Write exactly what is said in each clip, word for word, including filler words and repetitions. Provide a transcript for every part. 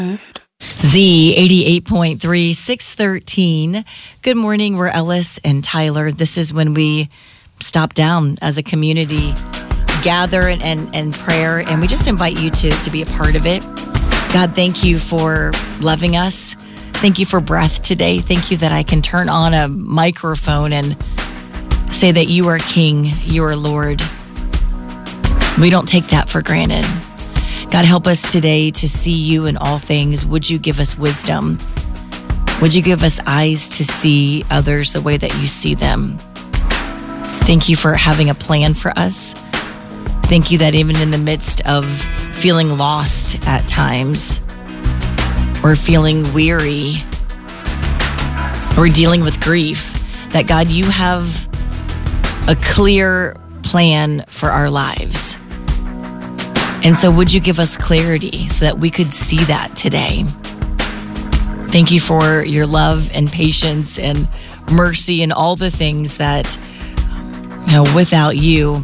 Z eighty-eight point three, six thirteen. Good morning. We're Ellis and Tyler. This is when we stop down as a community, gather and, and, and prayer, and we just invite you to, to be a part of it. God, thank you for loving us. Thank you for breath today. Thank you that I can turn on a microphone and say that you are King, you are Lord. We don't take that for granted. God, help us today to see you in all things. Would you give us wisdom? Would you give us eyes to see others the way that you see them? Thank you for having a plan for us. Thank you that even in the midst of feeling lost at times, or feeling weary, or dealing with grief, that God, you have a clear plan for our lives. And so would you give us clarity so that we could see that today? Thank you for your love and patience and mercy and all the things that, you know, without you,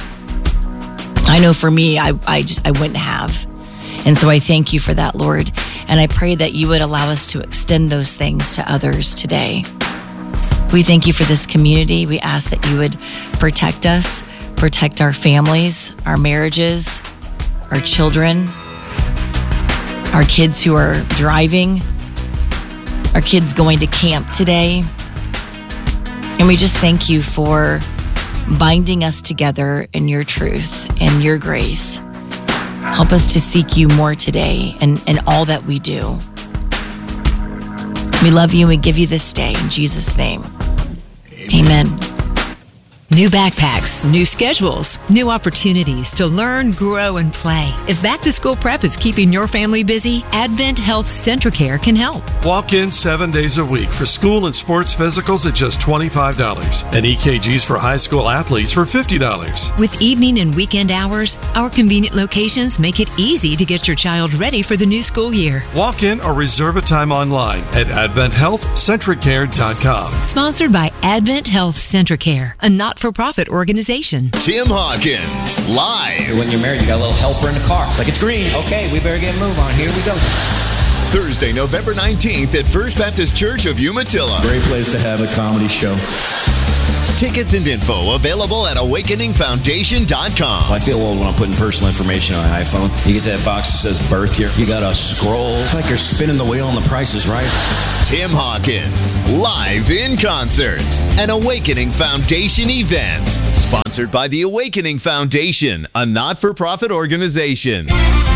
I know for me, I, I just, I wouldn't have. And so I thank you for that, Lord. And I pray that you would allow us to extend those things to others today. We thank you for this community. We ask that you would protect us, protect our families, our marriages, our children, our kids who are driving, our kids going to camp today. And we just thank you for binding us together in your truth and your grace. Help us to seek you more today and, and all that we do. We love you and we give you this day in Jesus' name. Amen. New backpacks, new schedules, new opportunities to learn, grow, and play. If back-to-school prep is keeping your family busy, Advent Health Centricare can help. Walk in seven days a week for school and sports physicals at just twenty-five dollars and E K Gs for high school athletes for fifty dollars. With evening and weekend hours, our convenient locations make it easy to get your child ready for the new school year. Walk in or reserve a time online at advent health centricare dot com. Sponsored by Advent Health Centricare, a not-for-profit organization. Tim Hawkins, live. When you're married, you got a little helper in the car. It's like, it's green. Okay, we better get a move on. Here we go. Thursday, November nineteenth at First Baptist Church of Umatilla. Great place to have a comedy show. Tickets and info available at awakening foundation dot com. I feel old when I'm putting personal information on an iPhone. You get that box that says birth here. You got to scroll. It's like you're spinning the wheel and the price is right. Tim Hawkins, live in concert. An Awakening Foundation event. Sponsored by the Awakening Foundation, a not-for-profit organization.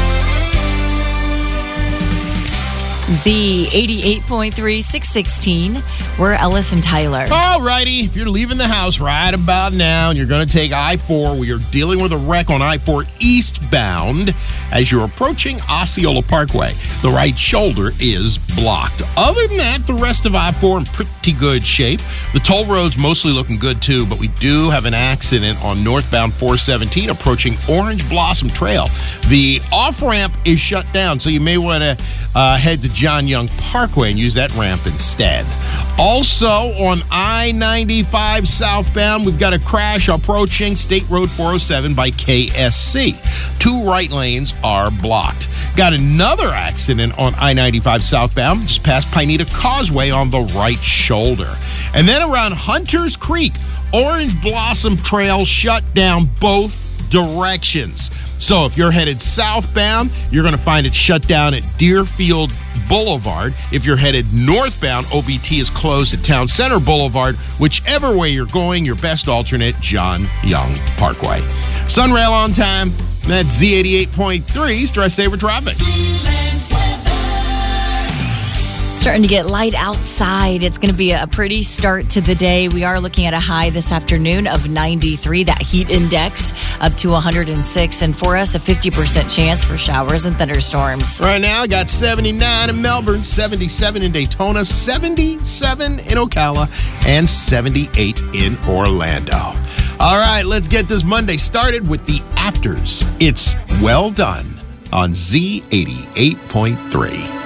Z eighty-eight point three, six sixteen. We're Ellis and Tyler. All righty. If you're leaving the house right about now and you're going to take I four, we are dealing with a wreck on I four eastbound as you're approaching Osceola Parkway. The right shoulder is blocked. Other than that, the rest of I four in pretty good shape. The toll road's mostly looking good too, but we do have an accident on northbound four seventeen approaching Orange Blossom Trail. The off-ramp is shut down, so you may want to uh, head to John Young Parkway and use that ramp instead. Also on I ninety-five southbound, we've got a crash approaching State Road four oh seven by K S C. Two right lanes are blocked. Got another accident on I ninety-five southbound, just past Pineda Causeway on the right shoulder. And then around Hunters Creek, Orange Blossom Trail shut down both directions. So if you're headed southbound, you're going to find it shut down at Deerfield Boulevard. If you're headed northbound, O B T is closed at Town Center Boulevard. Whichever way you're going, your best alternate, John Young Parkway. Sunrail on time. That's Z eighty-eight point three, Stress Saver Traffic. Starting to get light outside. It's going to be a pretty start to the day. We are looking at a high this afternoon of ninety-three. That heat index up to one hundred six. And for us, a fifty percent chance for showers and thunderstorms. Right now, I got seventy-nine in Melbourne, seventy-seven in Daytona, seventy-seven in Ocala, and seventy-eight in Orlando. All right, let's get this Monday started with the afters. It's Well Done on Z eighty-eight point three.